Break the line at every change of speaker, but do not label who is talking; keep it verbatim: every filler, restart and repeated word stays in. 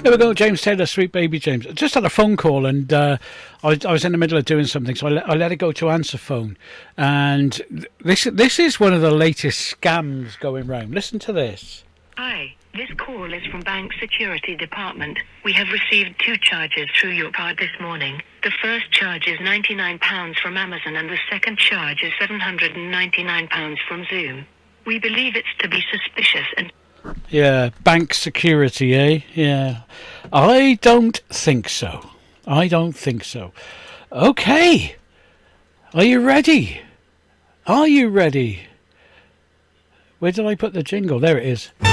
There we go, James Taylor, Sweet Baby James. I just had a phone call and uh, I, was, I was in the middle of doing something, so I let, I let it go to answer phone. And this this is one of the latest scams going round. Listen to this.
Hi, this call is from Bank Security Department. We have received two charges through your card this morning. The first charge is ninety-nine pounds from Amazon and the second charge is seven hundred ninety-nine pounds from Zoom. We believe it's to be suspicious and...
Yeah, bank security, eh? Yeah. I don't think so. I don't think so. Okay. Are you ready? Are you ready? Where did I put the jingle? There it is.